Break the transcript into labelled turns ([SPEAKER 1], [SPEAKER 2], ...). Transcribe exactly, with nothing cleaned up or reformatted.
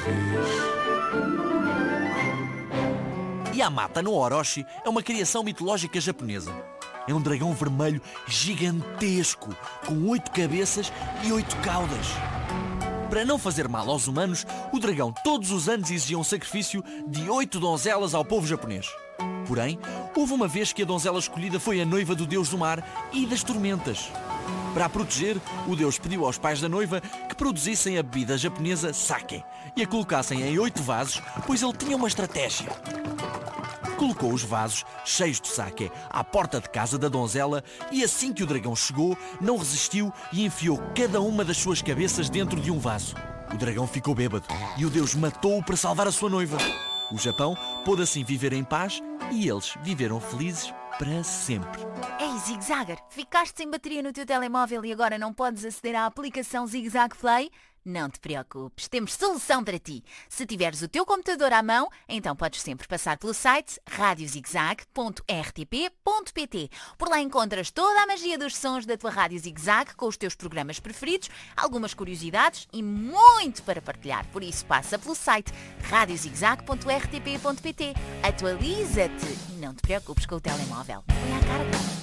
[SPEAKER 1] Yamata no Orochi é uma criação mitológica japonesa. É um dragão vermelho gigantesco, com oito cabeças e oito caudas. Para não fazer mal aos humanos, o dragão todos os anos exigia um sacrifício de oito donzelas ao povo japonês. Porém, houve uma vez que a donzela escolhida foi a noiva do deus do mar e das tormentas. Para a proteger, o deus pediu aos pais da noiva que produzissem a bebida japonesa sake e a colocassem em oito vasos, pois ele tinha uma estratégia. Colocou os vasos, cheios de sake, à porta de casa da donzela e assim que o dragão chegou, não resistiu e enfiou cada uma das suas cabeças dentro de um vaso. O dragão ficou bêbado e o deus matou-o para salvar a sua noiva. O Japão pôde assim viver em paz e eles viveram felizes para sempre.
[SPEAKER 2] Ei, Zig Zagger, ficaste sem bateria no teu telemóvel e agora não podes aceder à aplicação Zig Zag Play? Não te preocupes, temos solução para ti. Se tiveres o teu computador à mão, então podes sempre passar pelo site radio zigzag ponto r t p ponto p t. Por lá encontras toda a magia dos sons da tua Rádio Zig Zag com os teus programas preferidos, algumas curiosidades e muito para partilhar. Por isso passa pelo site radio zigzag ponto r t p ponto p t. Atualiza-te e não te preocupes com o telemóvel. Põe à carga.